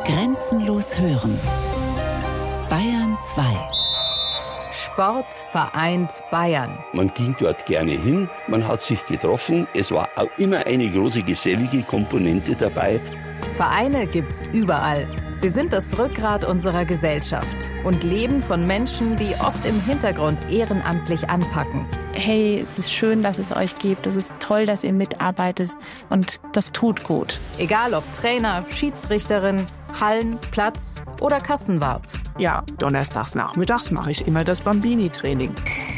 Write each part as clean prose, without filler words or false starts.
Grenzenlos hören. Bayern 2. Sport vereint Bayern. Man ging dort gerne hin, man hat sich getroffen. Es war auch immer eine große gesellige Komponente dabei. Vereine gibt's überall. Sie sind das Rückgrat unserer Gesellschaft und leben von Menschen, die oft im Hintergrund ehrenamtlich anpacken. Hey, es ist schön, dass es euch gibt. Es ist toll, dass ihr mitarbeitet und das tut gut. Egal ob Trainer, Schiedsrichterin, Hallen, Platz oder Kassenwart. Ja, donnerstags nachmittags mache ich immer das Bambini-Training.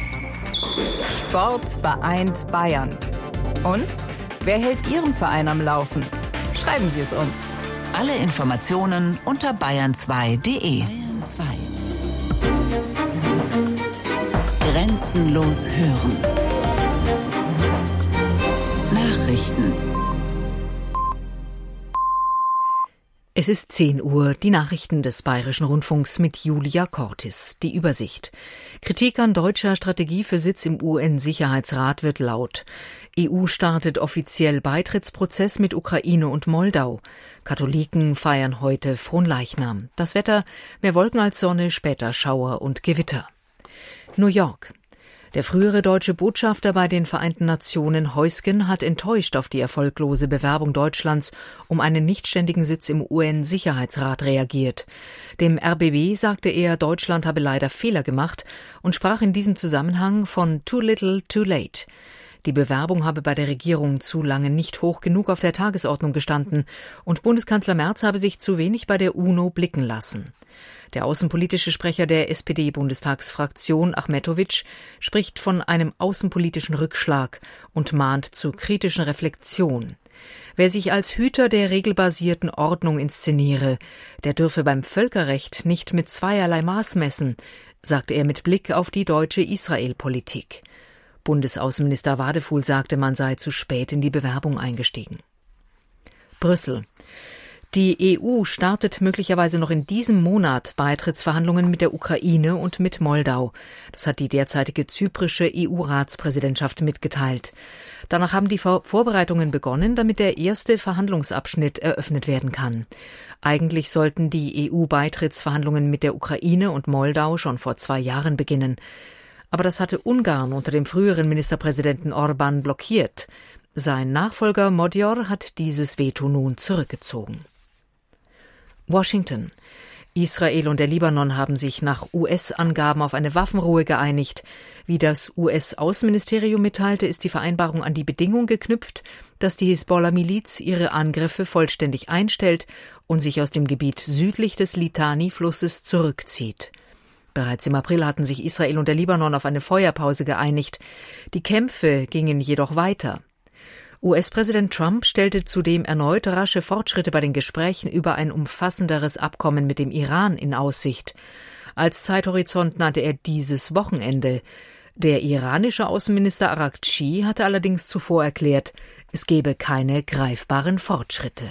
Sport vereint Bayern. Und wer hält Ihren Verein am Laufen? Schreiben Sie es uns. Alle Informationen unter bayern2.de. Bayern 2. Grenzenlos hören. Nachrichten. Es ist 10 Uhr, die Nachrichten des Bayerischen Rundfunks mit Julia Cortis. Die Übersicht. Kritik an deutscher Strategie für Sitz im UN-Sicherheitsrat wird laut. EU startet offiziell Beitrittsprozess mit Ukraine und Moldau. Katholiken feiern heute Fronleichnam. Das Wetter, mehr Wolken als Sonne, später Schauer und Gewitter. New York. Der frühere deutsche Botschafter bei den Vereinten Nationen Heusgen hat enttäuscht auf die erfolglose Bewerbung Deutschlands um einen nichtständigen Sitz im UN-Sicherheitsrat reagiert. Dem RBB sagte er, Deutschland habe leider Fehler gemacht und sprach in diesem Zusammenhang von too little, too late. Die Bewerbung habe bei der Regierung zu lange nicht hoch genug auf der Tagesordnung gestanden und Bundeskanzler Merz habe sich zu wenig bei der UNO blicken lassen. Der außenpolitische Sprecher der SPD-Bundestagsfraktion Achmetowitsch spricht von einem außenpolitischen Rückschlag und mahnt zu kritischen Reflexion. Wer sich als Hüter der regelbasierten Ordnung inszeniere, der dürfe beim Völkerrecht nicht mit zweierlei Maß messen, sagte er mit Blick auf die deutsche Israel-Politik. Bundesaußenminister Wadefuhl sagte, man sei zu spät in die Bewerbung eingestiegen. Brüssel. Die EU startet möglicherweise noch in diesem Monat Beitrittsverhandlungen mit der Ukraine und mit Moldau. Das hat die derzeitige zyprische EU-Ratspräsidentschaft mitgeteilt. Danach haben die Vorbereitungen begonnen, damit der erste Verhandlungsabschnitt eröffnet werden kann. Eigentlich sollten die EU-Beitrittsverhandlungen mit der Ukraine und Moldau schon vor 2 Jahren beginnen. Aber das hatte Ungarn unter dem früheren Ministerpräsidenten Orbán blockiert. Sein Nachfolger Magyar hat dieses Veto nun zurückgezogen. Washington. Israel und der Libanon haben sich nach US-Angaben auf eine Waffenruhe geeinigt. Wie das US-Außenministerium mitteilte, ist die Vereinbarung an die Bedingung geknüpft, dass die Hisbollah-Miliz ihre Angriffe vollständig einstellt und sich aus dem Gebiet südlich des Litani-Flusses zurückzieht. Bereits im April hatten sich Israel und der Libanon auf eine Feuerpause geeinigt. Die Kämpfe gingen jedoch weiter. US-Präsident Trump stellte zudem erneut rasche Fortschritte bei den Gesprächen über ein umfassenderes Abkommen mit dem Iran in Aussicht. Als Zeithorizont nannte er dieses Wochenende. Der iranische Außenminister Araghchi hatte allerdings zuvor erklärt, es gebe keine greifbaren Fortschritte.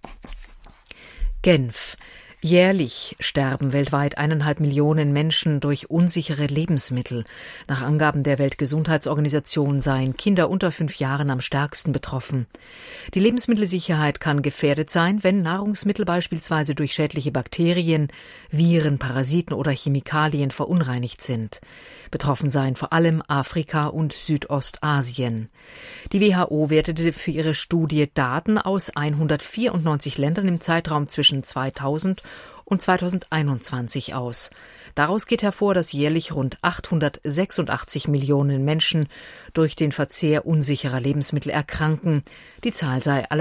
Genf. Jährlich sterben weltweit 1,5 Millionen Menschen durch unsichere Lebensmittel. Nach Angaben der Weltgesundheitsorganisation seien Kinder unter 5 Jahren am stärksten betroffen. Die Lebensmittelsicherheit kann gefährdet sein, wenn Nahrungsmittel beispielsweise durch schädliche Bakterien, Viren, Parasiten oder Chemikalien verunreinigt sind. Betroffen seien vor allem Afrika und Südostasien. Die WHO wertete für ihre Studie Daten aus 194 Ländern im Zeitraum zwischen 2000 und 2021 aus. Daraus geht hervor, dass jährlich rund 886 Millionen Menschen durch den Verzehr unsicherer Lebensmittel erkranken. Die Zahl sei